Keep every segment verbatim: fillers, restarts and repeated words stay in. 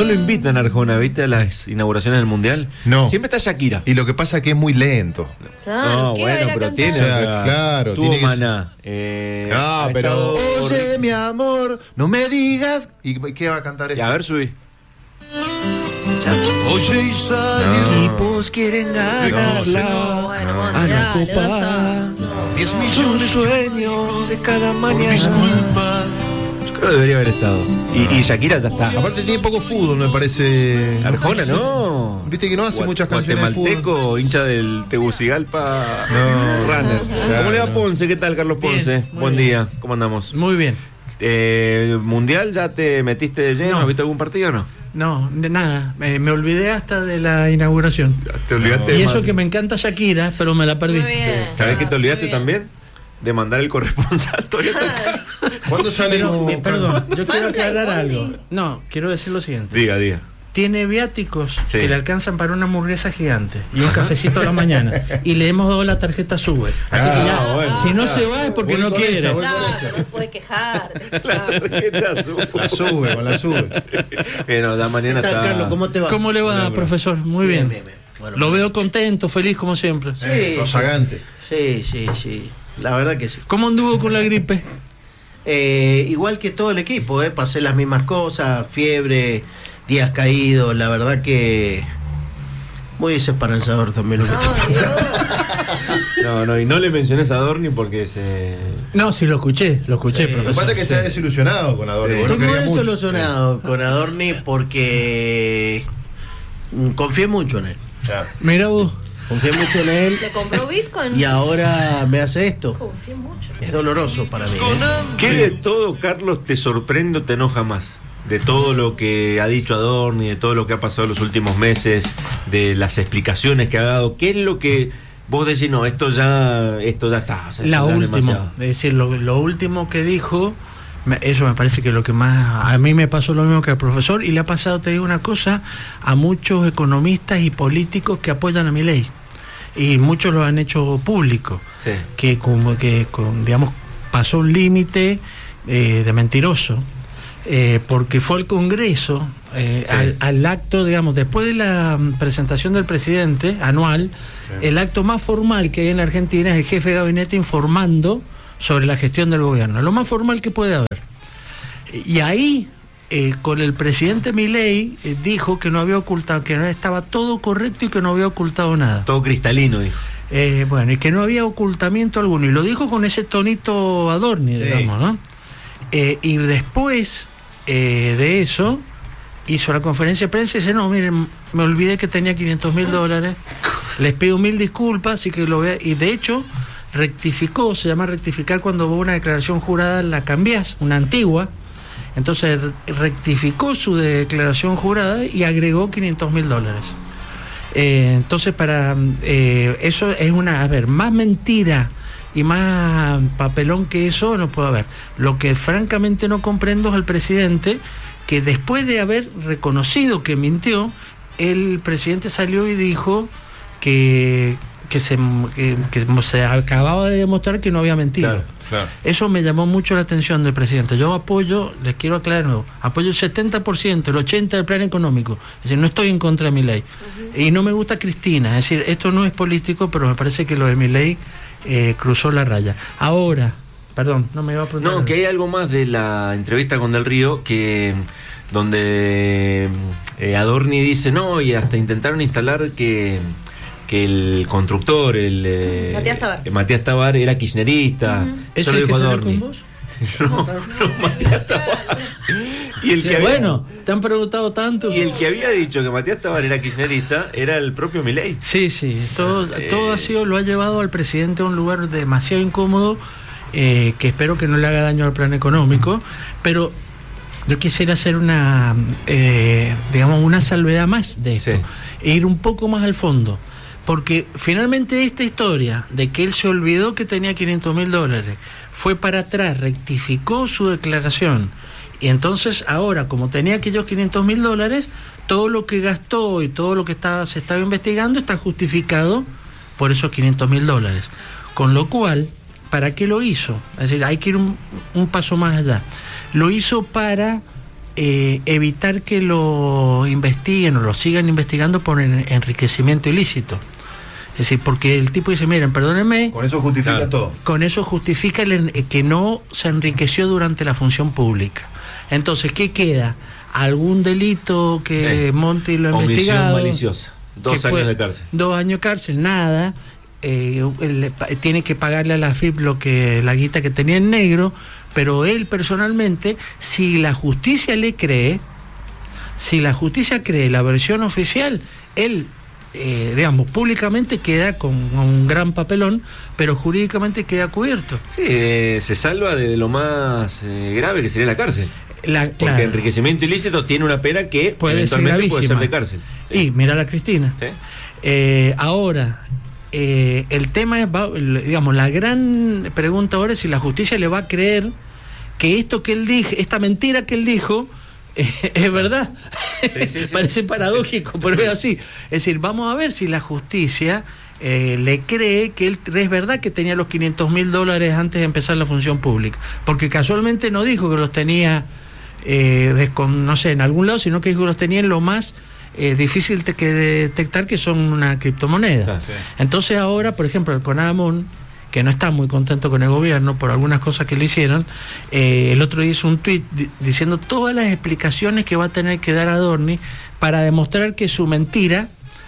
No lo invitan a Arjona, ¿viste? A las inauguraciones del Mundial. No. Siempre está Shakira. Y lo que pasa es que es muy lento. Ah, No, ¿qué bueno, va a ir a pero cantar? tiene. O sea, acá- claro, Tuvo tiene que- Maná. Eh, Ah, ha pero. estado- Oye, mi amor, no me digas. ¿Y qué va a cantar Y esto? a ver, subí. Oye, y salió. Equipos quieren ganarla. No, bueno, No. Monty, A la dale, copa. basta. Diez Es un millones sueño de cada por mañana. disculpa. Yo creo que debería haber estado. Y, y Shakira ya está. Aparte tiene poco fútbol, me parece. Arjona, no. Viste que no hace Gua- muchas canciones de fútbol. Guatemalteco, hincha del Tegucigalpa. No. Runner. Claro, ¿Cómo le va no. Ponce? ¿Qué tal, Carlos Bien, Ponce? muy Buen bien. día. ¿Cómo andamos? Muy bien. Eh, ¿Mundial ya te metiste de lleno? No. ¿Has visto algún partido o no? No, de nada. Eh, me olvidé hasta de la inauguración. Te olvidaste Y de eso man- que me encanta Shakira, pero me la perdí. Muy bien. ¿Sabés que te olvidaste Muy bien. también? De mandar el corresponsal Toyota acá. ¿Cuándo sale? Pero, me- perdón, yo quiero Panza y aclarar Bondi. algo. No, quiero decir lo siguiente. Diga, diga. Tiene viáticos Sí. que le alcanzan para una hamburguesa gigante y un cafecito a la mañana. Y le hemos dado la tarjeta sube. Así Ah, que ya, bueno. si no se va es porque Voy no con quiere. esa, voy con Claro, esa. no puede quejar. La tarjeta azul. La sube, con la sube. Bueno, la mañana ¿Qué tal, está. Carlos? ¿Cómo te va? ¿Cómo le va, Hola, bro. profesor? Muy bien. Bien, bien, bien. Bueno, Lo veo contento, feliz como siempre. Sí, Eh, Rosagante. sí, sí, sí. La verdad que sí. ¿Cómo anduvo con la gripe? Eh, igual que todo el equipo, eh, pasé las mismas cosas, fiebre, días caídos, la verdad que muy desesperanzador también lo que está pasando. No, no, y no le menciones a Dorni porque se. No, sí lo escuché, lo escuché, Sí. Lo que profesor. pasa es que se ha desilusionado con Adorno. Sí. porque no Estoy muy quería mucho. desilusionado con Adorni porque mm, confié mucho en él. Claro. Mira vos. Confié mucho en él ¿Le compró Bitcoin? y ahora me hace esto. Confío mucho. Es doloroso para mí. Con ¿eh? hambre. ¿Qué de todo, Carlos, te sorprende o te enoja más? De todo lo que ha dicho Adorni, de todo lo que ha pasado los últimos meses, de las explicaciones que ha dado, ¿qué es lo que vos decís, no, esto ya, esto ya está? O sea, La esto ya es última, demasiado"? es decir, lo, lo último que dijo, me- eso me parece que lo que más, a mí me pasó lo mismo que al profesor, y le ha pasado, te digo una cosa, a muchos economistas y políticos que apoyan a Milei, y muchos lo han hecho público, Sí. que como que, con, digamos, pasó un límite eh, de mentiroso, eh, porque fue al Congreso, eh, Sí. al, al acto, digamos, después de la mm, presentación del presidente anual, el acto más formal que hay en la Argentina es el jefe de gabinete informando sobre la gestión del gobierno, lo más formal que puede haber. Y ahí, eh, con el presidente Milei, eh, dijo que no había ocultado, que no estaba todo correcto y que no había ocultado nada. Todo cristalino, dijo. Eh, bueno, y que no había ocultamiento alguno. Y lo dijo con ese tonito Adorni, Sí. digamos, ¿no? Eh, y después eh, de eso, hizo la conferencia de prensa y dice, no, miren, me olvidé que tenía quinientos mil dólares, les pido mil disculpas, así que lo vea. Y de hecho, rectificó, se llama rectificar cuando vos una declaración jurada la cambiás, una antigua. Entonces rectificó su declaración jurada y agregó quinientos mil dólares. Eh, entonces, para eh, eso es una, a ver, más mentira y más papelón que eso no puede haber. Lo que francamente no comprendo es al presidente, que después de haber reconocido que mintió, el presidente salió y dijo que, que, se, que, que se acababa de demostrar que no había mentido. Claro. Claro. Eso me llamó mucho la atención del presidente. Yo apoyo, les quiero aclarar de nuevo, apoyo el setenta por ciento, el ochenta por ciento del plan económico. Es decir, no estoy en contra de Milei. Y no me gusta Cristina. Es decir, esto no es político, pero me parece que lo de Milei eh, cruzó la raya. Ahora, perdón, no me iba a preguntar. No, que hay algo más de la entrevista con Del Río que donde eh, Adorni dice no, y hasta intentaron instalar que que el constructor, el eh, Matías Tabar. eh, Matías Tabar era kirchnerista. Ujú. ¿Es Eso el lo que dijo salió Adorni. con vos? No, no, Matías Tabar. Y el que había, Bueno, te han preguntado tanto. y el que había dicho que Matías Tabar era kirchnerista era el propio Milei. Sí, sí, todo, Eh. todo ha sido, lo ha llevado al presidente a un lugar demasiado incómodo, eh, que espero que no le haga daño al plan económico, pero yo quisiera hacer una, eh, digamos, una salvedad más de esto, Sí. e ir un poco más al fondo, porque finalmente esta historia de que él se olvidó que tenía quinientos mil dólares, fue para atrás, rectificó su declaración, y entonces ahora, como tenía aquellos quinientos mil dólares, todo lo que gastó y todo lo que estaba, se estaba investigando está justificado por esos quinientos mil dólares. Con lo cual, ¿para qué lo hizo? Es decir, hay que ir un, un paso más allá. Lo hizo para eh, evitar que lo investiguen o lo sigan investigando por en- enriquecimiento ilícito. Es decir, porque el tipo dice, miren, perdónenme, Con eso justifica Claro. todo. con eso justifica el en- eh, que no se enriqueció durante la función pública. Entonces, ¿qué queda? ¿Algún delito que Eh, monte y lo omisión investigado? maliciosa. Dos que años puede- de cárcel. Dos años de cárcel, nada. Eh, él pa- tiene que pagarle a la F I P lo que, la guita que tenía en negro, pero él personalmente, si la justicia le cree, si la justicia cree la versión oficial, él, eh, digamos, públicamente queda con un gran papelón, pero jurídicamente queda cubierto. Sí, eh, se salva de lo más eh, grave que sería la cárcel. La, Porque claro, enriquecimiento ilícito tiene una pena que puede ser eventualmente puede ser gravísima. de cárcel. Y mira la Cristina. ¿Sí? Eh, ahora, eh, el tema es, va- el- digamos, la gran pregunta ahora es si la justicia le va a creer que esto que él dijo, esta mentira que él dijo, eh, es verdad. Sí, sí, sí. Parece paradójico, pero es así. Es decir, vamos a ver si la justicia eh, le cree que él es verdad que tenía los quinientos mil dólares antes de empezar la función pública. Porque casualmente no dijo que los tenía, eh, descon- no sé, en algún lado, sino que dijo que los tenía en lo más eh, difícil de que detectar, que son una criptomoneda. Ah, sí. Entonces ahora, por ejemplo, el CONAMUN, que no está muy contento con el gobierno por algunas cosas que le hicieron, eh, el otro día hizo un tuit di- diciendo todas las explicaciones que va a tener que dar Adorni para demostrar que su mentira,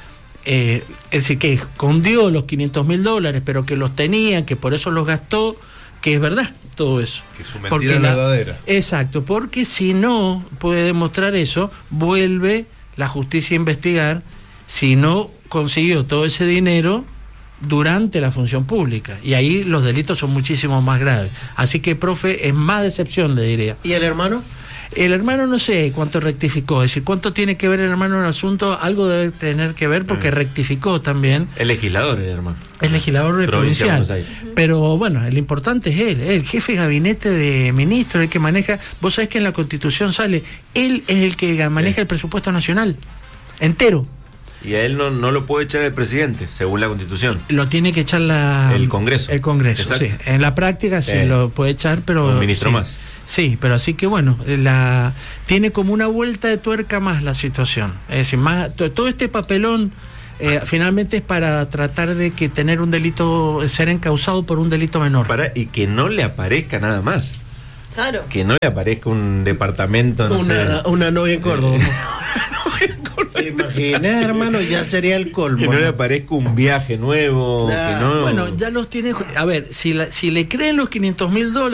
eh, es decir, que escondió los quinientos mil dólares, pero que los tenía, que por eso los gastó, que es verdad todo eso. Que su mentira Porque es la- verdadera. Exacto, porque si no puede demostrar eso, vuelve la justicia a investigar si no consiguió todo ese dinero durante la función pública. Y ahí los delitos son muchísimo más graves. Así que, profe, es más decepción, le diría. ¿Y el hermano? El hermano no sé cuánto rectificó, es decir, cuánto tiene que ver el hermano en el asunto, algo debe tener que ver porque Mm. rectificó también. El legislador, eh, hermano. Es legislador de Provincia de provincial. Buenos Aires. Pero bueno, el importante es él, el jefe de gabinete de ministros, el que maneja. Vos sabés que en la Constitución sale, él es el que maneja Sí. el presupuesto nacional, entero. Y a él no, no lo puede echar el presidente, según la Constitución. Lo tiene que echar la, El Congreso. El Congreso, Exacto. sí. En la práctica sí Eh, lo puede echar, pero. un ministro sí. más. Sí, pero así que bueno, la tiene como una vuelta de tuerca más la situación. Es decir, más, to- todo este papelón eh, finalmente es para tratar de que tener un delito, ser encausado por un delito menor. Para, y que no le aparezca nada más. Claro. Que no le aparezca un departamento, no una, sé. una novia en Córdoba. ¿Te imaginas, hermano? Ya sería el Que colmo. no le ¿no? aparezca un viaje nuevo. Claro. Que no... Bueno, ya los tiene. A ver, si, la- si le creen los quinientos mil dólares.